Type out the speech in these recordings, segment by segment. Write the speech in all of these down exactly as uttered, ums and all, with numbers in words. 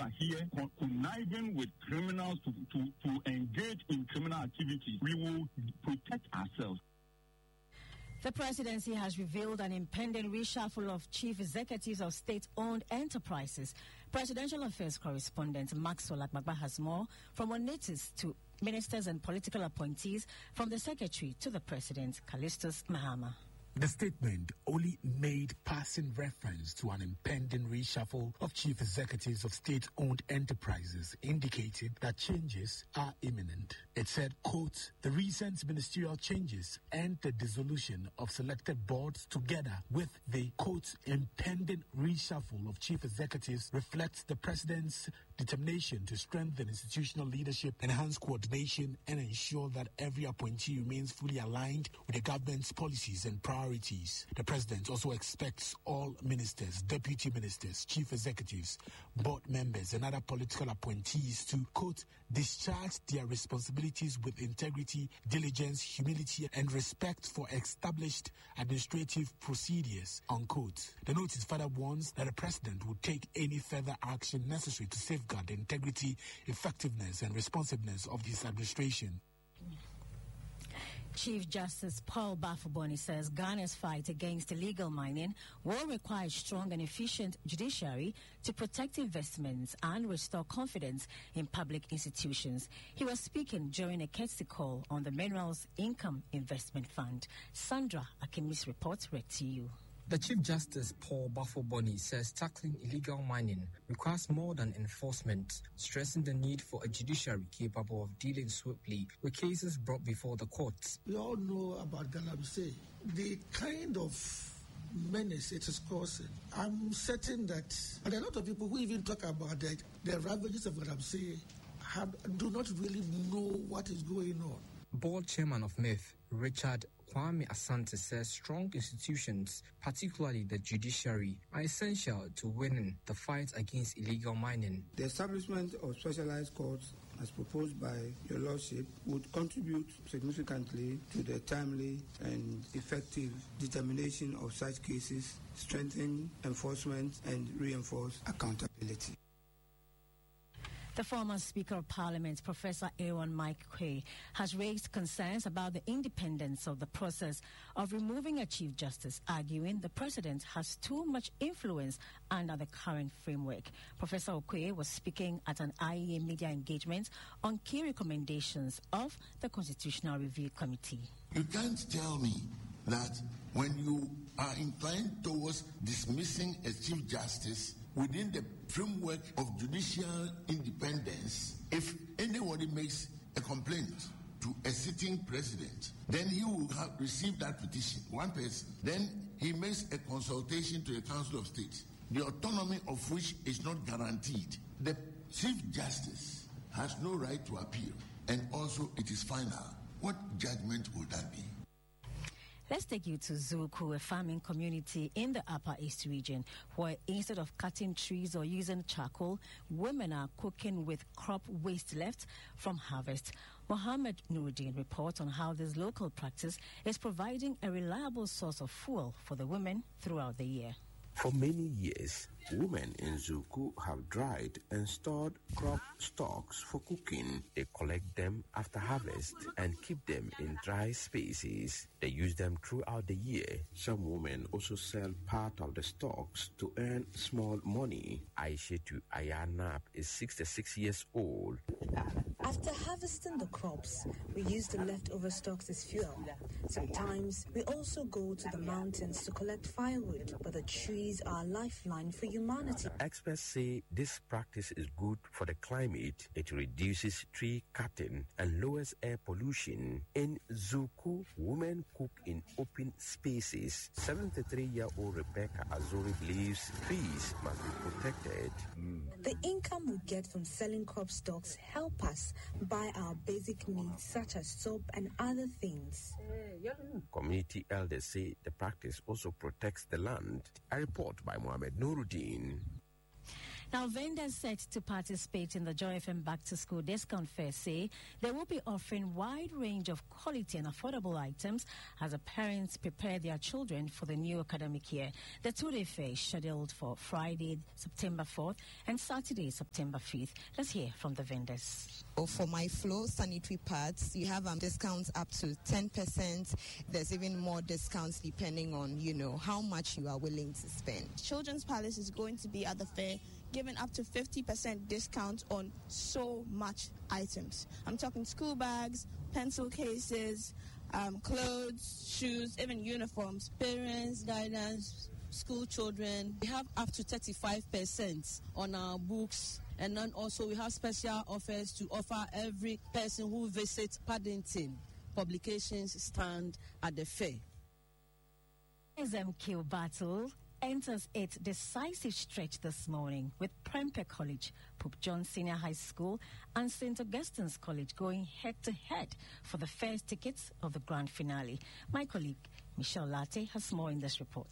are here con- conniving with criminals to, to, to engage in criminal activities, we will protect ourselves. The presidency has revealed an impending reshuffle of chief executives of state-owned enterprises. Presidential affairs correspondent Maxwell Akbagba has more, from notice to ministers and political appointees, from the secretary to the president, Callistus Mahama. The statement only made passing reference to an impending reshuffle of chief executives of state-owned enterprises, indicating that changes are imminent. It said, quote, the recent ministerial changes and the dissolution of selected boards together with the, quote, impending reshuffle of chief executives reflects the president's determination to strengthen institutional leadership, enhance coordination, and ensure that every appointee remains fully aligned with the government's policies and priorities. The president also expects all ministers, deputy ministers, chief executives, board members, and other political appointees to, quote, discharge their responsibilities with integrity, diligence, humility, and respect for established administrative procedures, unquote. The notice further warns that the president will take any further action necessary to safeguard the integrity, effectiveness, and responsiveness of his administration. Chief Justice Paul Bafuboni says Ghana's fight against illegal mining will require a strong and efficient judiciary to protect investments and restore confidence in public institutions. He was speaking during a courtesy call on the Minerals Income Investment Fund. Sandra Akimis reports read to you. The Chief Justice Paul Bafuboni says tackling illegal mining requires more than enforcement, stressing the need for a judiciary capable of dealing swiftly with cases brought before the courts. We all know about Galamsey, the kind of menace it is causing. I'm certain that, and a lot of people who even talk about the, the ravages of Galamsey have, do not really know what is going on. Board Chairman of M I F, Richard Kwame Asante, says strong institutions, particularly the judiciary, are essential to winning the fight against illegal mining. The establishment of specialized courts, as proposed by your Lordship, would contribute significantly to the timely and effective determination of such cases, strengthen enforcement, and reinforce accountability. The former Speaker of Parliament, Professor Aaron Mike Quay, has raised concerns about the independence of the process of removing a Chief Justice, arguing the President has too much influence under the current framework. Professor Okoye was speaking at an I E A media engagement on key recommendations of the Constitutional Review Committee. You can't tell me that when you are inclined towards dismissing a Chief Justice within the framework of judicial independence, if anybody makes a complaint to a sitting president, then he will have received that petition, one person. Then he makes a consultation to the Council of State, the autonomy of which is not guaranteed. The Chief Justice has no right to appeal, and also it is final. What judgment would that be? Let's take you to Zuku, a farming community in the Upper East region, where instead of cutting trees or using charcoal, women are cooking with crop waste left from harvest. Mohammed Nuruddin reports on how this local practice is providing a reliable source of fuel for the women throughout the year. For many years, women in Zuku have dried and stored crop stalks for cooking. They collect them after harvest and keep them in dry spaces. They use them throughout the year. Some women also sell part of the stalks to earn small money. Aishetu Ayanap is sixty-six years old. After harvesting the crops, we use the leftover stalks as fuel. Sometimes we also go to the mountains to collect firewood, but the trees are a lifeline for humanity. Experts say this practice is good for the climate. It reduces tree cutting and lowers air pollution. In Zuku, women cook in open spaces. seventy-three-year-old Rebecca Azori believes trees must be protected. Mm. The income we get from selling crop stalks help us buy our basic needs such as soap and other things. Community elders say the practice also protects the land. A report by Mohammed Nuruddin. Now, vendors set to participate in the Joy F M Back to School Discount Fair say they will be offering wide range of quality and affordable items as the parents prepare their children for the new academic year. The two-day fair is scheduled for Friday, September fourth and Saturday, September fifth. Let's hear from the vendors. For my flow sanitary pads, you have um, discounts up to ten percent. There's even more discounts depending on, you know, how much you are willing to spend. Children's Palace is going to be at the fair giving up to fifty percent discount on so much items. I'm talking school bags, pencil cases, um, clothes, shoes, even uniforms, parents, guidance, school children. We have up to thirty-five percent on our books, and then also we have special offers to offer every person who visits Paddington Publications stand at the fair. S M Q battle enters its decisive stretch this morning with Prempeh College, Pope John Senior High School and Saint Augustine's College going head-to-head for the first tickets of the grand finale. My colleague Michelle Latte has more in this report.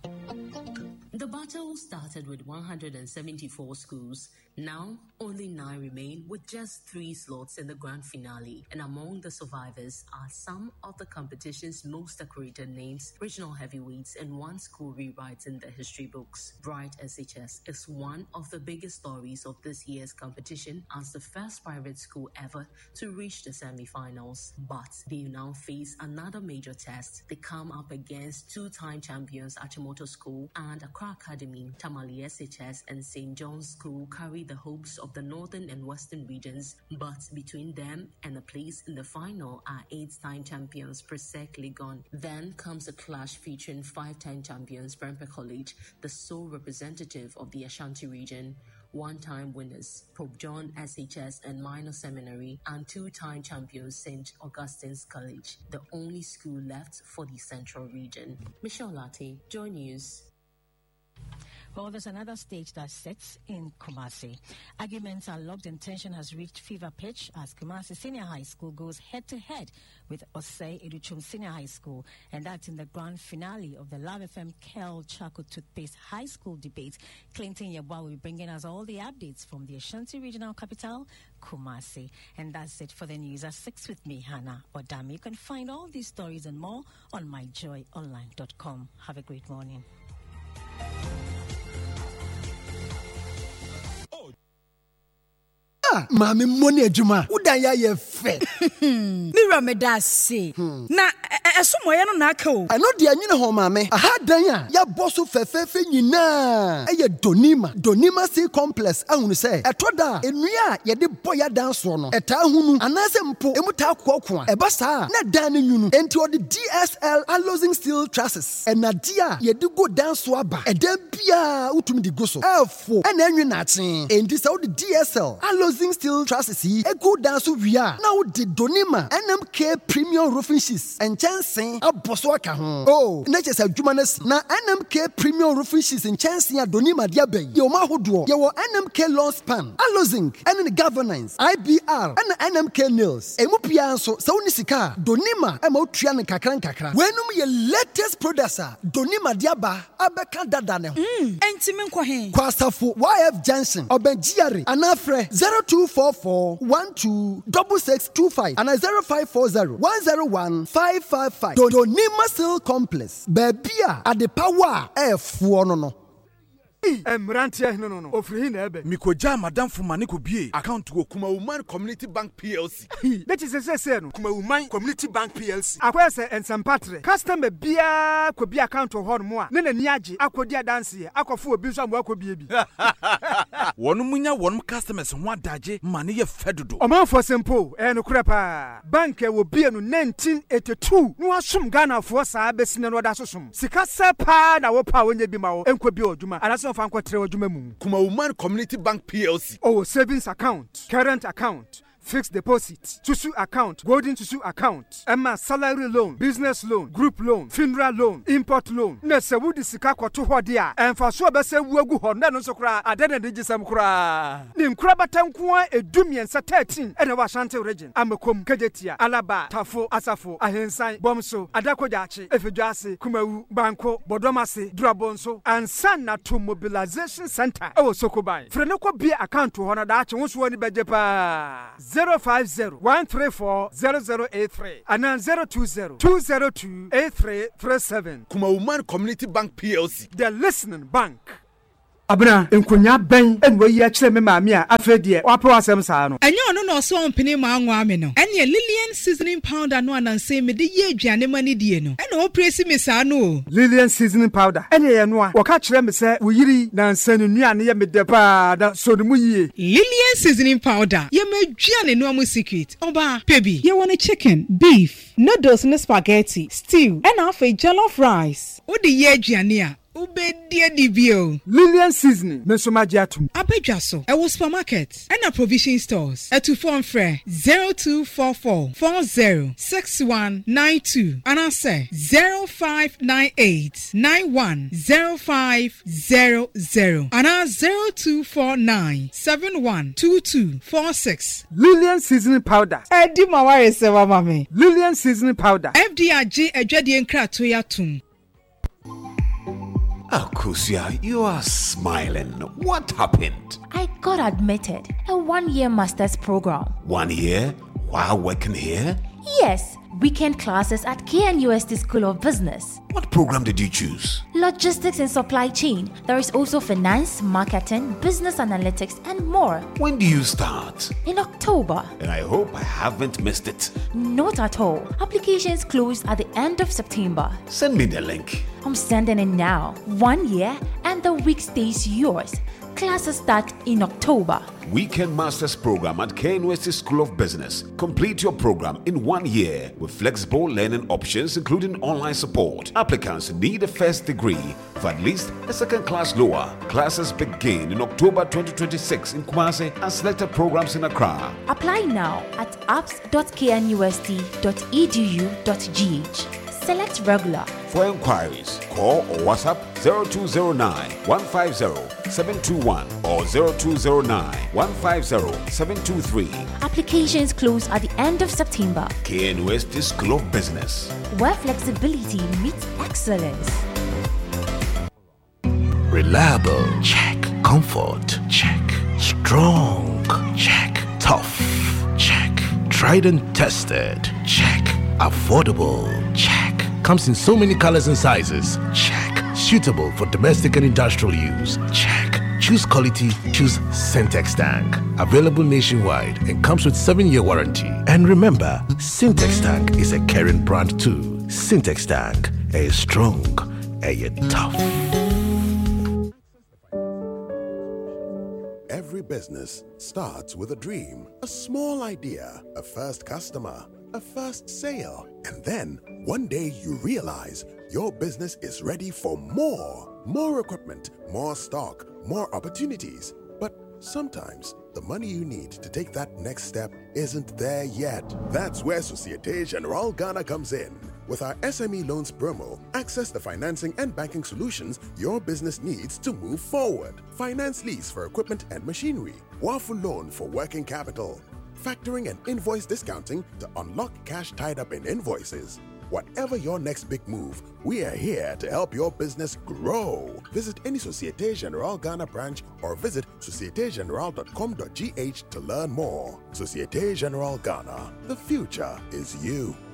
The battle started with one hundred seventy-four schools. Now, only nine remain with just three slots in the grand finale. And among the survivors are some of the competition's most decorated names, regional heavyweights, and one school rewrites in the history books. Bright S H S is one of the biggest stories of this year's competition as the first private school ever to reach the semi-finals. But they now face another major test. They come up against two-time champions Achimota School and Accra Academy. Tamale S H S and Saint John's School carry the hopes of the northern and western regions, but between them and a place in the final are eight-time champions Presec Legon. Then comes a clash featuring five-time champions Prempeh College, the sole representative of the Ashanti region, one-time winners Pope John S H S and Minor Seminary, and two-time champions Saint Augustine's College, the only school left for the central region. Michelle Latte, Joy News. Well, there's another stage that sits in Kumasi. Arguments are locked and tension has reached fever pitch as Kumasi Senior High School goes head-to-head with Osei Educhum Senior High School, and that's in the grand finale of the Love F M Kel Chaco Toothpaste High School debate. Clinton Yabwa will be bringing us all the updates from the Ashanti Regional Capital, Kumasi. And that's it for the news at six with me, Hannah Odami. You can find all these stories and more on my joy online dot com. Have a great morning. Mami money adwuma udanya ye fe Mira me da se na esomo ye no na aka o eno de anyine ho mami aha dan a ya boso fefefe nyina eye donima donima sea complex ahunu se etoda enua ye de boya dan so no eta hunu anase mpo emuta akoko a eba saa na dan ne nwunu enti odi D S L alloying steel trusses enadia ye de go dan so aba eda bia utumi di go so efo ena anwi na achen enti se odi D S L alloying steel trusses yi ego dan so wia na odi donima N M K premium roofing sheets and chancing aboso aka ho oh na chese adwuma na si na N M K premium roofing sheets and chancing adonima dia ben ye o ma hodo ye wo N M K lawn span alozing and the governance I B R and N M K nails emu pia nso se woni sika donima e ma otua ne kakran kakra wenum ye latest products a donima dia ba abeka dada ne ho mm enti me nkɔ he kwasafo Y F Junction obenjiare anafre zero two four four one two six six two five and zero five four zero one zero one five five five. Donima Steel Complex. Babia at the power F one no. Emrantia no no no. Ofri na ebe. Mikoja madam fuma ne ko bie account go Kuma Woman Community Bank P L C. That is say say no. Kuma Woman Community Bank P L C. Akwa say ensempatre. Customer bia ko bia account ho no mo a. Ne na ni age akodi adanse akofo obi nso mo akobie bi. Wonu munya wonu customers ho adaje ma ne ye fedodo. Omanfo simple e no kura pa. Bank e wo bie no nineteen eighty-two. No asum Ghana fo saa besine no da sosum. Sika sepa na wo pa wonye bi ma wo enko bi odwuma. Anaso Kuma Woman Community Bank P L C. Oh, savings account, current account, fixed deposit, susu account, golden susu account, Emma salary loan, business loan, group loan, funeral loan, import loan. Na se wudi sika kwato hode a emfa so be se wuagu ho na no so kra adana de gisam kra. Ni nkra batanko a edumiensa thirteen ene wa Ashanti region. Amekom, Kejetia, Alaba, Tafo, Asafo, Ahensan, Bomso, Adakojachi, Efeduase, Kumawu, Banko, Bodomase, Drabonso, and Sana to Mobilization Center. Oh, Sokobai. Frenoko be account to honor that you want to bejepa zero five zero one three four zero zero eight three and then zero two zero two zero two eight three three seven. Kumauman Community Bank P L C. The listening bank. Abna enkonya ben enwe yi akire me maami a afedie wapo asem saa no enye ono no so ompene ma anwa me no ene Lillian seasoning powder no ananse me de ye aduane mani die no ene o presi me saa no Lillian seasoning powder ene ye no a woka kire me se wo yiri na nsanu nuane ye me de pa da so no mu yie Lillian seasoning powder ye ma aduane no am secret oba pebi ye want chicken beef noodles and spaghetti stew and half a jollof rice o de ye aduane a Ubedia dibio. Lillian seasoning. Mesomajiatum. Abejaso. Ewo supermarket. And a provision stores. Etu phone fre. zero two four four four zero six one nine two. And I say zero five nine eight nine one zero five zero zero. And I zero two four nine seven one two two four six. Lillian seasoning powder. Edi mawari sewa mami. Lillian seasoning powder. F D I G ejedi enkra toya tum. Oh, Kusia, you are smiling. What happened? I got admitted. A one-year master's program. One year? While working here? Yes. Weekend classes at K N U S T School of Business. What program did you choose? Logistics and supply chain. There is also finance, marketing, business analytics, and more. When do you start? In October. And I hope I haven't missed it. Not at all. Applications close at the end of September. Send me the link. I'm sending it now. One year and the week stays yours. Classes start in October. Weekend Masters Program at K N U S T School of Business. Complete your program in one year with flexible learning options including online support. Applicants need a first degree for at least a second class lower. Classes begin in October twenty twenty-six in Kumasi and selected programs in Accra. Apply now at apps dot k n u s t dot e d u dot g h. Select regular. For inquiries, call or WhatsApp zero two zero nine one five zero seven two one or zero two zero nine one five zero seven two three. Applications close at the end of September. K N U S T School of Business, where flexibility meets excellence. Reliable, check. Comfort, check. Strong, check. Tough, check. Tried and tested, check. Affordable, check. Comes in so many colors and sizes, check. Suitable for domestic and industrial use, check. Choose quality, choose Syntex Tank. Available nationwide and comes with seven year warranty. And remember, Syntex Tank is a caring brand too. Syntex Tank, a strong, a tough. Every business starts with a dream, a small idea, a first customer, a first sale, and then one day you realize your business is ready for more. More equipment, more stock, more opportunities. But sometimes the money you need to take that next step isn't there yet. That's where Societe Generale Ghana comes in. With our S M E Loans promo, access the financing and banking solutions your business needs to move forward. Finance lease for equipment and machinery. Wafu loan for working capital. Factoring and invoice discounting to unlock cash tied up in invoices. Whatever your next big move, we are here to help your business grow. Visit any Societe Generale Ghana branch or visit societe generale dot com dot g h to learn more. Societe Generale Ghana, the future is you.